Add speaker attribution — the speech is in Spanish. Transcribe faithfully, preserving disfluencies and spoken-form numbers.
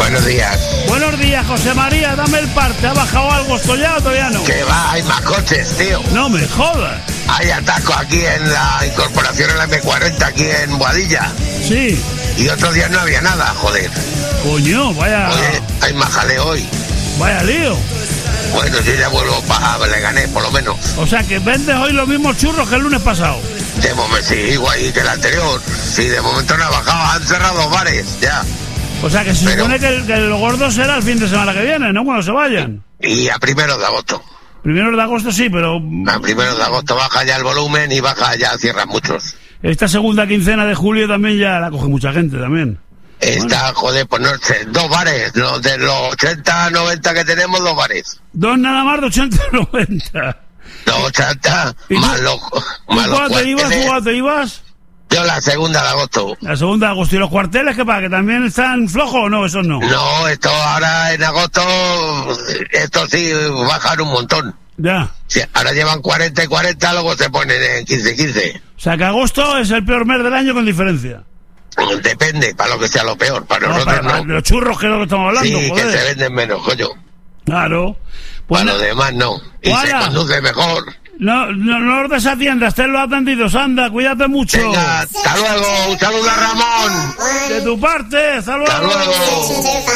Speaker 1: Buenos días.
Speaker 2: Buenos días, José María, dame el parte. ¿Ha bajado algo esto ya o todavía no?
Speaker 1: Que va, hay más coches, tío.
Speaker 2: No me jodas.
Speaker 1: Hay atasco aquí en la incorporación en la eme cuarenta, aquí en Boadilla.
Speaker 2: Sí.
Speaker 1: Y otros días no había nada, joder.
Speaker 2: Coño, vaya...
Speaker 1: Oye, hay más jaleo hoy.
Speaker 2: Vaya lío.
Speaker 1: Bueno, yo ya vuelvo para Leganés, por lo menos.
Speaker 2: O sea, que vendes hoy los mismos churros que el lunes pasado.
Speaker 1: De momento, sí, igual que el anterior. Sí, de momento no ha bajado, han cerrado bares, ya.
Speaker 2: O sea, que se
Speaker 1: Pero...
Speaker 2: supone que el, que el gordo será el fin de semana que viene, ¿no? Cuando se vayan.
Speaker 1: Y a primeros de agosto.
Speaker 2: Primero de agosto sí, pero...
Speaker 1: A primeros de agosto baja ya el volumen y baja ya, cierran muchos.
Speaker 2: Esta segunda quincena de julio también ya la coge mucha gente también.
Speaker 1: Está, bueno. Joder, pues no sé, dos bares, los de los ochenta, noventa que tenemos, dos bares.
Speaker 2: Dos nada más de ochenta, noventa.
Speaker 1: Los ochenta, más los...
Speaker 2: ¿Tú cuándo te ibas? ¿Tú cuándo te ibas?
Speaker 1: Yo la segunda de agosto.
Speaker 2: La segunda de agosto. ¿Y los cuarteles qué pasa? ¿Que también están flojos o no? Esos no.
Speaker 1: No, esto ahora en agosto, esto sí bajan un montón.
Speaker 2: Ya.
Speaker 1: Sí, ahora llevan cuarenta y cuarenta, luego se ponen en quince quince.
Speaker 2: O sea que agosto es el peor mes del año con diferencia.
Speaker 1: Depende, para lo que sea lo peor. Para
Speaker 2: no,
Speaker 1: nosotros
Speaker 2: para,
Speaker 1: no.
Speaker 2: Para los churros que es lo que estamos hablando,
Speaker 1: sí,
Speaker 2: joder.
Speaker 1: que se venden menos, coño.
Speaker 2: Claro. Pues
Speaker 1: para
Speaker 2: no,
Speaker 1: los demás no. Y
Speaker 2: para.
Speaker 1: se conduce mejor.
Speaker 2: No, no, no los desatiendas, ten los atendidos, anda, cuídate mucho.
Speaker 1: Venga, hasta luego, un saludo a Ramón.
Speaker 2: De tu parte, hasta luego.
Speaker 1: Hasta luego.